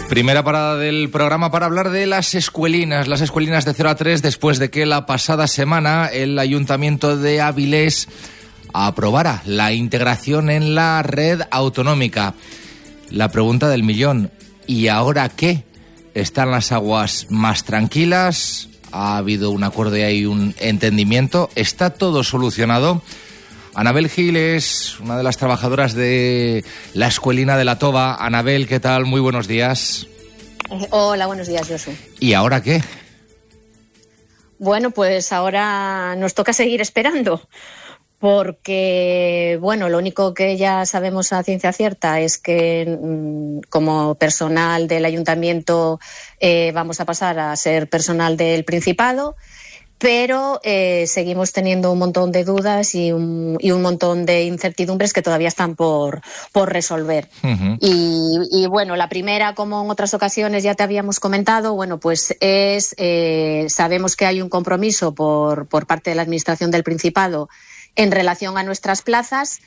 Primera parada del programa para hablar de las escuelinas de 0 a 3, después de que la pasada semana el Ayuntamiento de Avilés aprobara la integración en la red autonómica. La pregunta del millón, ¿y ahora qué? ¿Están las aguas más tranquilas? ¿Ha habido un acuerdo y hay un entendimiento? ¿Está todo solucionado? Anabel Gil es una de las trabajadoras de la escuelina de La Toba. Anabel, ¿qué tal? Muy buenos días. Hola, buenos días, Josu. ¿Y ahora qué? Bueno, pues ahora nos toca seguir esperando, porque, bueno, lo único que ya sabemos a ciencia cierta es que como personal del ayuntamiento vamos a pasar a ser personal del Principado, pero seguimos teniendo un montón de dudas y un montón de incertidumbres que todavía están por resolver. Uh-huh. Y bueno, la primera, como en otras ocasiones ya te habíamos comentado, bueno, pues es sabemos que hay un compromiso por parte de la Administración del Principado en relación a nuestras plazas,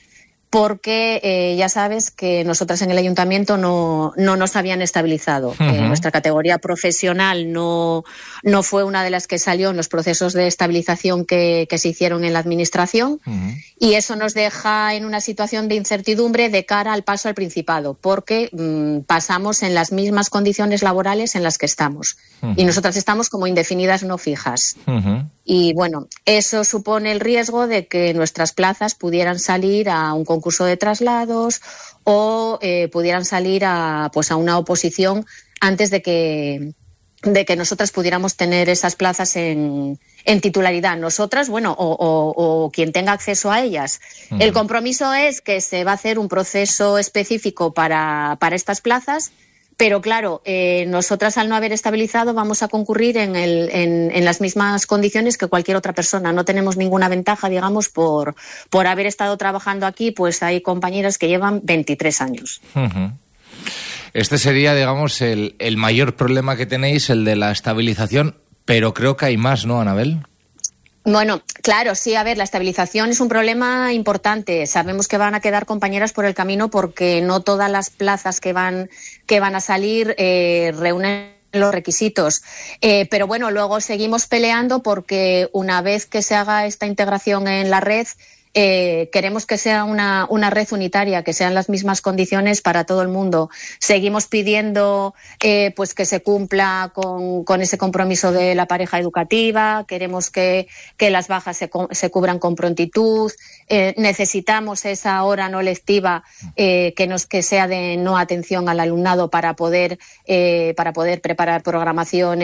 porque ya sabes que nosotras en el ayuntamiento no nos habían estabilizado. Uh-huh. Nuestra categoría profesional no fue una de las que salió en los procesos de estabilización que se hicieron en la administración. Uh-huh. Y eso nos deja en una situación de incertidumbre de cara al paso al Principado, porque pasamos en las mismas condiciones laborales en las que estamos. Uh-huh. Y nosotras estamos como indefinidas no fijas. Uh-huh. Y bueno, eso supone el riesgo de que nuestras plazas pudieran salir a un concurso de traslados o pudieran salir a una oposición antes de que nosotras pudiéramos tener esas plazas en titularidad. Nosotras, bueno, o quien tenga acceso a ellas. Uh-huh. El compromiso es que se va a hacer un proceso específico para estas plazas. Pero claro, nosotras al no haber estabilizado vamos a concurrir en las mismas condiciones que cualquier otra persona. No tenemos ninguna ventaja, digamos, por haber estado trabajando aquí. Pues hay compañeras que llevan 23 años. Uh-huh. Este sería, digamos, el mayor problema que tenéis, el de la estabilización, pero creo que hay más, ¿no, Anabel? Bueno, claro, sí, a ver, la estabilización es un problema importante. Sabemos que van a quedar compañeras por el camino porque no todas las plazas que van a salir reúnen los requisitos. Pero bueno, luego seguimos peleando porque una vez que se haga esta integración en la red, queremos que sea una red unitaria, que sean las mismas condiciones para todo el mundo. Seguimos pidiendo pues que se cumpla con ese compromiso de la pareja educativa. Queremos que las bajas se cubran con prontitud. Necesitamos esa hora no lectiva que sea de no atención al alumnado para poder preparar programaciones